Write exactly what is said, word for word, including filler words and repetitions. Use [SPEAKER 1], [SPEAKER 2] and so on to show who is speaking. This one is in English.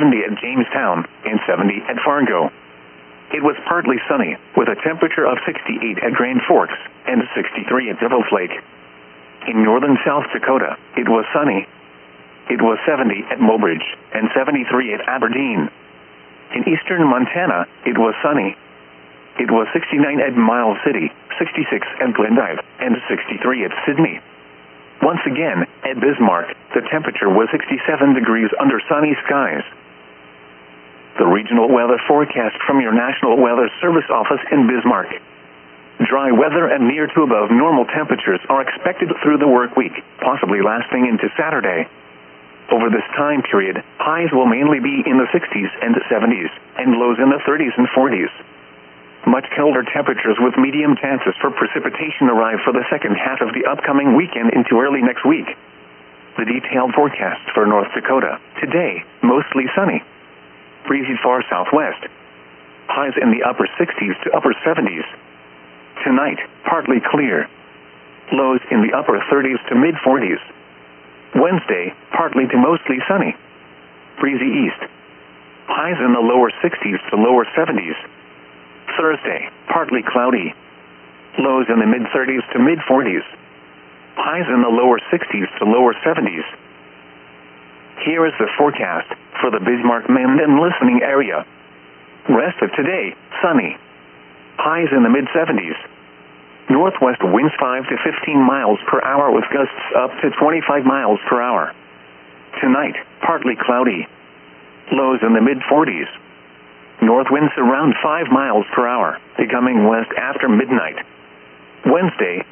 [SPEAKER 1] seventy at Jamestown, and seventy at Fargo. It was partly sunny, with a temperature of sixty-eight at Grand Forks, and sixty-three at Devil's Lake. In northern South Dakota, it was sunny. It was seventy at Mobridge, and seventy-three at Aberdeen. In eastern Montana, it was sunny. It was sixty-nine at Miles City, sixty-six at Glendive, and sixty-three at Sydney. Once again, at Bismarck, the temperature was sixty-seven degrees under sunny skies. The regional weather forecast from your National Weather Service office in Bismarck. Dry weather and near to above normal temperatures are expected through the work week, possibly lasting into Saturday. Over this time period, highs will mainly be in the sixties and seventies, and lows in the thirties and forties. Much colder temperatures with medium chances for precipitation arrive for the second half of the upcoming weekend into early next week. The detailed forecast for North Dakota. Today, mostly sunny. Breezy far southwest. Highs in the upper sixties to upper seventies. Tonight, partly clear. Lows in the upper thirties to mid forties. Wednesday, partly to mostly sunny. Breezy east. Highs in the lower sixties to lower seventies. Thursday, partly cloudy. Lows in the mid thirties to mid forties. Highs in the lower sixties to lower seventies. Here is the forecast for the Bismarck-Mend and listening area. Rest of today, sunny. Highs in the mid seventies. Northwest winds five to fifteen miles per hour with gusts up to twenty-five miles per hour. Tonight, partly cloudy. Lows in the mid forties. North winds around five miles per hour, becoming west after midnight. Wednesday,